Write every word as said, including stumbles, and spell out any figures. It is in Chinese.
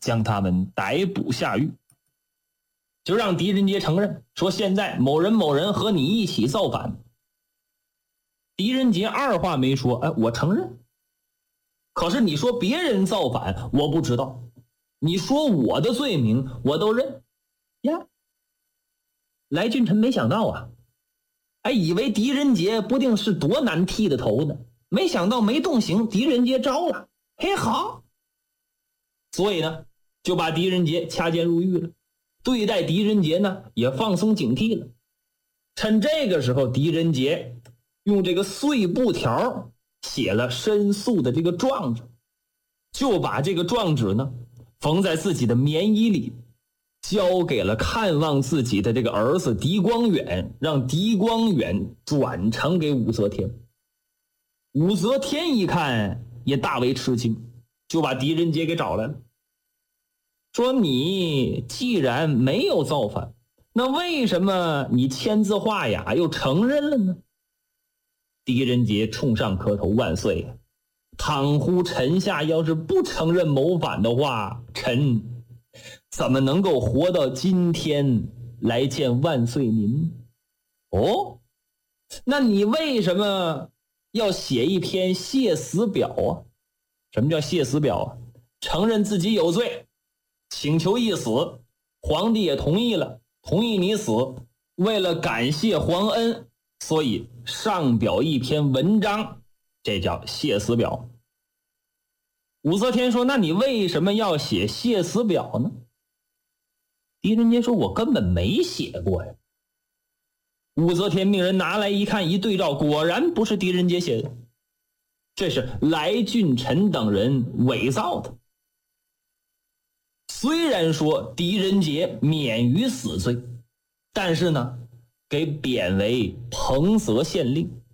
将他们逮捕下狱，就让狄仁杰承认说现在某人某人和你一起造反。狄仁杰二话没说，哎，我承认。可是你说别人造反，我不知道。你说我的罪名，我都认。呀，来俊臣没想到啊，还以为狄仁杰不定是多难剃的头呢，没想到没动刑，狄仁杰招了。嘿，好，所以呢，就把狄仁杰掐监入狱了。对待狄仁杰呢，也放松警惕了。趁这个时候，狄仁杰用这个碎布条写了申诉的这个状纸，就把这个状纸呢缝在自己的棉衣里，交给了看望自己的这个儿子狄光远，让狄光远转呈给武则天。武则天一看也大为吃惊，就把狄仁杰给找来了，说你既然没有造反，那为什么你签字画押又承认了呢？狄仁杰冲上磕头，万岁！倘乎臣下要是不承认谋反的话，臣怎么能够活到今天来见万岁您？哦，那你为什么要写一篇谢死表啊？什么叫谢死表啊？承认自己有罪，请求一死，皇帝也同意了，同意你死，为了感谢皇恩，所以上表一篇文章，这叫谢死表。武则天说，那你为什么要写谢死表呢？狄仁杰说，我根本没写过呀。武则天命人拿来一看，一对照，果然不是狄仁杰写的，这是来俊臣等人伪造的。虽然说狄仁杰免于死罪，但是呢，给贬为彭泽县令。